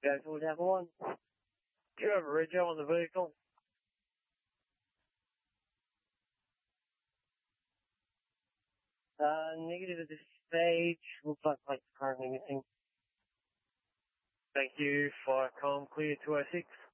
Go towards Apple 1. Do you have a rego on the vehicle? Negative at this stage. Looks like plates currently missing. Thank you. Fire com clear 206.